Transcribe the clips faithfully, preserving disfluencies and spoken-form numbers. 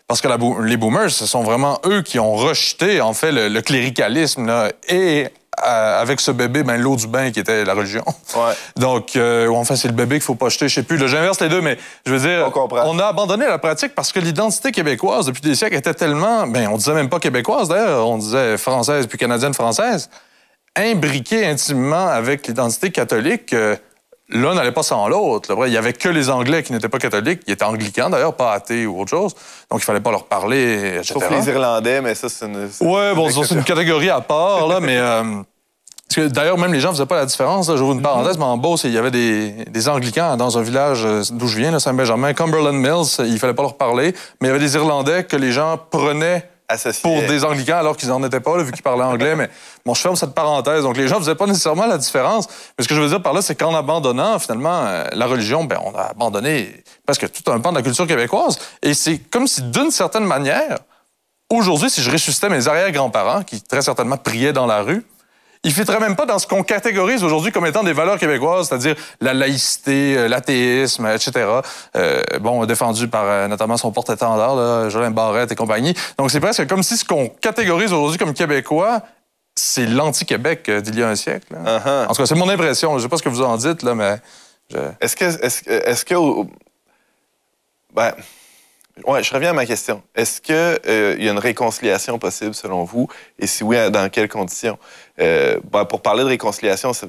Parce que la bo- les boomers, ce sont vraiment eux qui ont rejeté, en fait, le, le cléricalisme, là, et euh, avec ce bébé, ben, l'eau du bain qui était la religion. Ouais. Donc, euh, enfin, c'est le bébé qu'il faut pas jeter, je sais plus. Là, j'inverse les deux, mais je veux dire, on, on a abandonné la pratique parce que l'identité québécoise, depuis des siècles, était tellement... Ben, on disait même pas québécoise, d'ailleurs, on disait française puis canadienne-française, imbriquée intimement avec l'identité catholique. Euh, L'un n'allait pas sans l'autre. Il n'y avait que les Anglais qui n'étaient pas catholiques. Ils étaient anglicans, d'ailleurs, pas athées ou autre chose. Donc, il fallait pas leur parler, et cetera. Sauf les Irlandais, mais ça, c'est une... Oui, bon, c'est une catégorie à part, là, mais... Euh, parce que, d'ailleurs, même les gens ne faisaient pas la différence. J'ouvre une parenthèse, mm-hmm. mais en Beauce, il y avait des, des anglicans dans un village d'où je viens, là, Saint-Benjamin, Cumberland Mills. Il fallait pas leur parler. Mais il y avait des Irlandais que les gens prenaient associé. Pour des anglicans, alors qu'ils n'en étaient pas, là, vu qu'ils parlaient anglais. Mais bon, je ferme cette parenthèse. Donc, les gens ne faisaient pas nécessairement la différence. Mais ce que je veux dire par là, c'est qu'en abandonnant, finalement, euh, la religion, ben, on a abandonné presque tout un pan de la culture québécoise. Et c'est comme si, d'une certaine manière, aujourd'hui, si je ressuscitais mes arrière-grands-parents, qui très certainement priaient dans la rue, ils ne fitteraient même pas dans ce qu'on catégorise aujourd'hui comme étant des valeurs québécoises, c'est-à-dire la laïcité, euh, l'athéisme, et cetera. Euh, bon, défendu par euh, notamment son porte-étendard, là, Jolin Barrette et compagnie. Donc, c'est presque comme si ce qu'on catégorise aujourd'hui comme québécois, c'est l'anti-Québec euh, d'il y a un siècle. Là. Uh-huh. En tout cas, c'est mon impression. Je ne sais pas ce que vous en dites, là, mais... Je... Est-ce que... Est-ce, est-ce que... Ben... Oui, je reviens à ma question. Est-ce qu'il euh, y a une réconciliation possible, selon vous? Et si oui, dans quelles conditions? Euh, ben, pour parler de réconciliation, il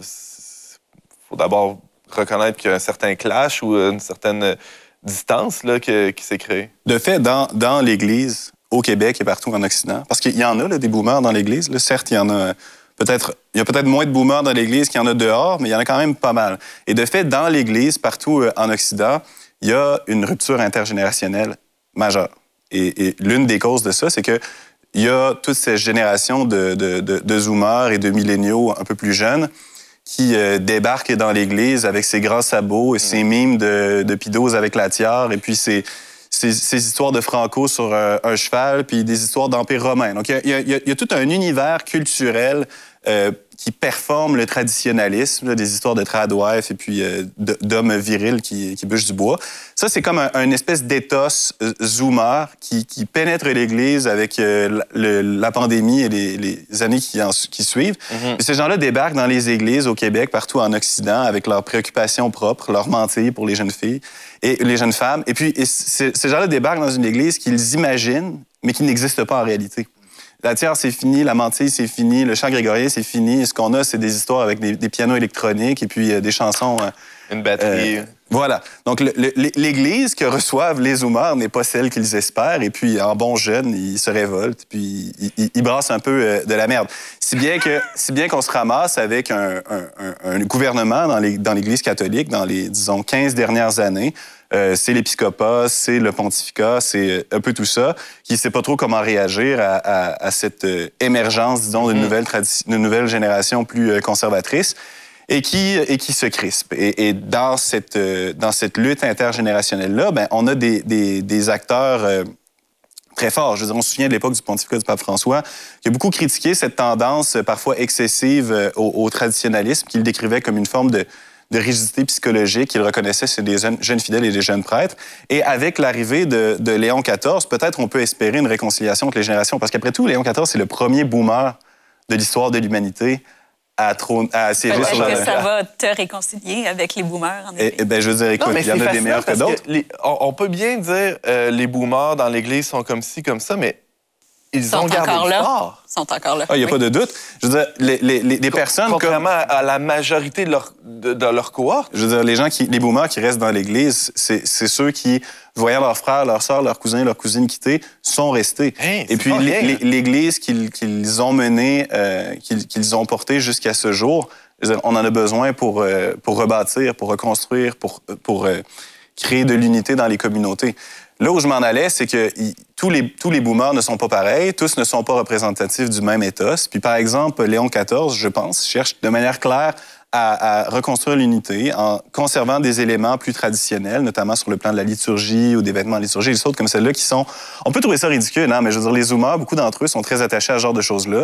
faut d'abord reconnaître qu'il y a un certain clash ou une certaine distance là, que, qui s'est créée. De fait, dans, dans l'Église, au Québec et partout en Occident, parce qu'il y en a là, des boomers dans l'Église, là, certes, il y en a... Peut-être, il y a peut-être moins de boomers dans l'Église qu'il y en a dehors, mais il y en a quand même pas mal. Et de fait, dans l'Église, partout euh, en Occident, il y a une rupture intergénérationnelle majeure. Et, et l'une des causes de ça, c'est que il y a toute cette génération de, de, de, de zoomers et de milléniaux un peu plus jeunes qui euh, débarquent dans l'Église avec ses grands sabots et ses mimes de, de pidose avec la tiare et puis ses, ses, ses histoires de Franco sur un, un cheval puis des histoires d'Empire romain. Donc, il y a, il y a, il y a tout un univers culturel euh, qui performe le traditionnalisme, là, des histoires de tradwife et puis euh, d'hommes virils qui, qui bûchent du bois. Ça, c'est comme un, un espèce d'éthos euh, zoomer qui, qui pénètre l'Église avec euh, le, la pandémie et les, les années qui, en, qui suivent. Mm-hmm. Et ces gens-là débarquent dans les églises au Québec, partout en Occident, avec leurs préoccupations propres, leur mentir pour les jeunes filles et les jeunes femmes. Et puis, et ces gens-là débarquent dans une église qu'ils imaginent, mais qui n'existe pas en réalité. La tiare, c'est fini. La mantille, c'est fini. Le chant grégorien, c'est fini. Et ce qu'on a, c'est des histoires avec des, des pianos électroniques et puis euh, des chansons... Euh, Une batterie. Euh, voilà. Donc, le, le, l'Église que reçoivent les zoomers n'est pas celle qu'ils espèrent. Et puis, en bons jeunes, ils se révoltent. Puis, ils, ils, ils brassent un peu euh, de la merde. Si bien que, si bien qu'on se ramasse avec un, un, un, un gouvernement dans, les, dans l'Église catholique dans les, disons, quinze dernières années. Euh, c'est l'épiscopat, c'est le pontificat, c'est un peu tout ça, qui ne sait pas trop comment réagir à, à, à cette euh, émergence, disons, d'une mmh. nouvelle, tradi- d'une nouvelle génération plus euh, conservatrice et qui, et qui se crispe. Et, et dans, cette, euh, dans cette lutte intergénérationnelle-là, ben, on a des, des, des acteurs euh, très forts. Je veux dire, on se souvient de l'époque du pontificat du pape François, qui a beaucoup critiqué cette tendance euh, parfois excessive euh, au, au traditionnalisme, qu'il décrivait comme une forme de de rigidité psychologique qu'il reconnaissait chez des jeunes, jeunes fidèles et des jeunes prêtres. Et avec l'arrivée de, de Léon quatorze, peut-être on peut espérer une réconciliation entre les générations, parce qu'après tout, Léon quatorze, c'est le premier boomer de l'histoire de l'humanité à, trône, à siéger ouais, sur le... Est-ce que ça va te réconcilier avec les boomers, en effet? Eh, eh bien, je veux dire, écoute, non, il y en a des meilleurs que d'autres. Que les, on, on peut bien dire euh, les boomers dans l'Église sont comme ci, comme ça, mais ils sont ont gardé encore le là. fort. Ils sont encore là. Il ah, n'y a oui. pas de doute. Je veux dire, les, les, les, les personnes... Contrairement comme... à la majorité de leur, de, de leur cohorte. Je veux dire, les gens qui, les boomers qui restent dans l'Église, c'est, c'est ceux qui, voyant leurs frères, leurs sœurs, leurs cousins, leurs cousines quitter, sont restés. Hey, Et puis, les, l'Église qu'ils, qu'ils ont menée, euh, qu'ils, qu'ils ont portée jusqu'à ce jour, je veux dire, on en a besoin pour, euh, pour rebâtir, pour reconstruire, pour, pour euh, créer de l'unité dans les communautés. Là où je m'en allais, c'est que y, tous, les, tous les boomers ne sont pas pareils, tous ne sont pas représentatifs du même ethos. Puis, par exemple, Léon quatorze, je pense, cherche de manière claire à, à reconstruire l'unité en conservant des éléments plus traditionnels, notamment sur le plan de la liturgie ou des vêtements de liturgie, des choses comme celles-là qui sont... On peut trouver ça ridicule, hein, mais je veux dire, les zoomers, beaucoup d'entre eux sont très attachés à ce genre de choses-là.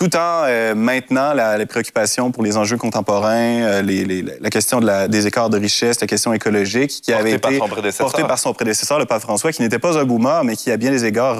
tout en euh, maintenant la, les préoccupations pour les enjeux contemporains, euh, les, les, la question de la, des écarts de richesse, la question écologique, qui Porté avait par été son prédécesseur. portée par son prédécesseur, le pape François, qui n'était pas un boomer, mais qui, à bien des égards,